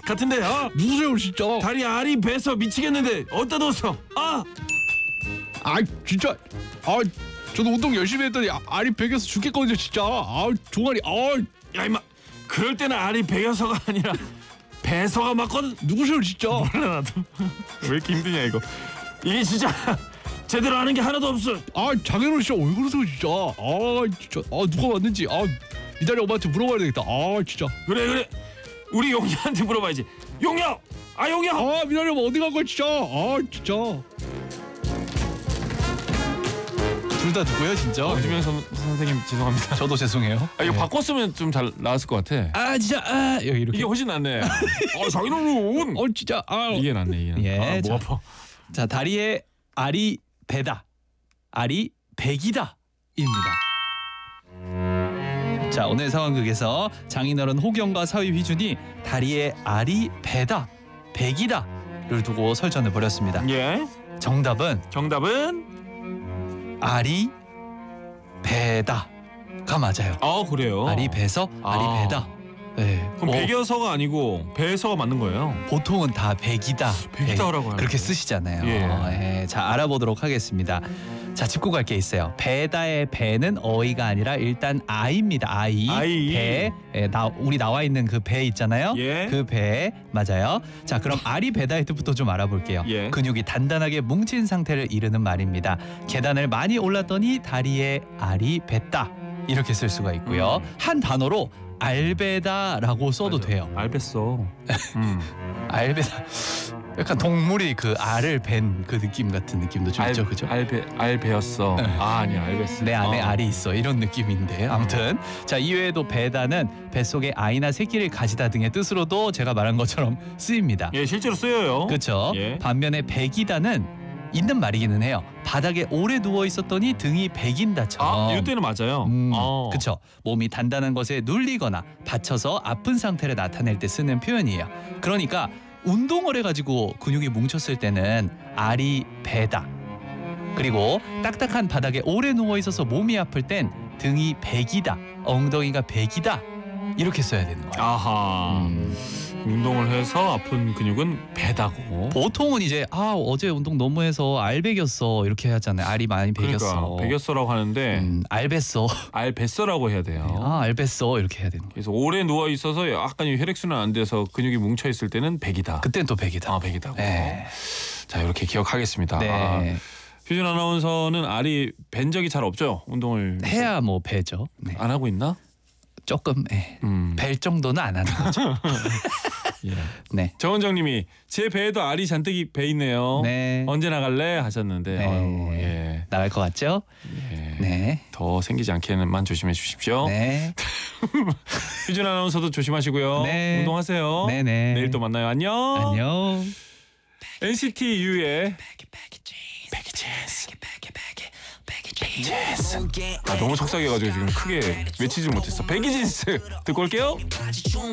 같은데. 누구세요 진짜? 다리 알이 배서 미치겠는데 어디다 뒀어? 진짜. 저도 운동 열심히 했더니 알이 배겨서 죽겠거든요 진짜. 종아리. 야 임마, 그럴 때는 알이 배겨서가 아니라 배서가 맞거든. 누구세요 진짜? 몰라 나도. 왜 이렇게 힘드냐 이거. 이게 진짜 제대로 하는 게 하나도 없어. 장현우 진짜 왜 그러세요 진짜? 진짜. 누가 왔는지 미다리 엄마한테 물어봐야 되겠다. 진짜. 그래 우리 용녀한테 물어봐야지. 용녀. 용녀. 미다리 엄마 어디 간 거야 진짜? 진짜. 둘 다 누구예요 진짜? 김영 선생님 죄송합니다. 저도 죄송해요. 이거 바꿨으면 좀 잘 나왔을 것 같아. 진짜. 이렇게. 이게 훨씬 낫네. 장인어른. 진짜. 이게 낫네. 예. 목 아파. 자, 다리에 알이 배다. 알이 백이다. 입니다. 자, 오늘 상황극에서 장인어른 호경과 사위 휘준이 다리에 알이 배다, 백이다를 두고 설전을 벌였습니다. 예. 정답은 알이 배다가 맞아요. 그래요. 알이 배서 알이 배다. 네. 그럼 배겨서가 아니고 배서가 맞는 거예요. 보통은 다 백이다. 백이다라고 하는 그렇게 거예요. 쓰시잖아요. 예. 자, 알아보도록 하겠습니다. 자, 짚고 갈 게 있어요. 배다의 배는 어이가 아니라 일단 아이입니다. 아이. 배. 우리 나와 있는 그 배 있잖아요. 예. 그 배 맞아요. 자, 그럼 알이 배다의 뜻부터 좀 알아볼게요. 예. 근육이 단단하게 뭉친 상태를 이르는 말입니다. 계단을 많이 올랐더니 다리에 알이 뱄다. 이렇게 쓸 수가 있고요. 한 단어로 알배다라고 써도 돼요. 알bes어. 알배다. 약간 동물이 그 알을 벤 그 느낌 같은 느낌도 좀 있죠, 그죠? 알배였어. 아니야, 알bes어. 내 안에 알이 있어 이런 느낌인데 아무튼 자, 이외에도 배다는 뱃속에 아이나 새끼를 가지다 등의 뜻으로도 제가 말한 것처럼 쓰입니다. 예, 실제로 쓰여요. 그렇죠. 예. 반면에 백이다는 있는 말이기는 해요. 바닥에 오래 누워 있었더니 등이 백인다처럼. 이때는 맞아요. 그렇죠. 몸이 단단한 것에 눌리거나 받쳐서 아픈 상태를 나타낼 때 쓰는 표현이에요. 그러니까 운동을 해가지고 근육이 뭉쳤을 때는 알이 배다. 그리고 딱딱한 바닥에 오래 누워 있어서 몸이 아플 땐 등이 백이다, 엉덩이가 백이다 이렇게 써야 되는 거예요. 아하. 운동을 해서 아픈 근육은 배다고. 보통은 이제 어제 운동 너무 해서 알 배겼어 이렇게 하잖아요. 알이 많이 배겼어. 그러니까 배겼어라고 하는데 알 뱄어. 알뱃어라고 해야 돼요. 알 뱄어 이렇게 해야 되는 거예요. 그래서 오래 누워 있어서 약간 혈액순환 안 돼서 근육이 뭉쳐 있을 때는 백이다. 그때는 또 백이다. 백이다고. 네. 자, 이렇게 기억하겠습니다. 네. 휘준 아나운서는 알이 벤 적이 잘 없죠? 운동을 해야 뭐 배죠. 네. 안 하고 있나? 조금 벨 정도는 안 하는 거죠. 예. 네. 정은정님이 제 배에도 알이 잔뜩 배 있네요. 네. 언제 나갈래 하셨는데 예. 나갈 것 같죠? 예. 네. 더 생기지 않게만 조심해 주십시오. 네. 휘준 아나운서도 조심하시고요. 네. 운동하세요. 네네. 내일 또 만나요. 안녕. 안녕. NCT U의 너무 속삭여가지고 지금 크게 외치지 못했어. 백이진스 듣고 올게요.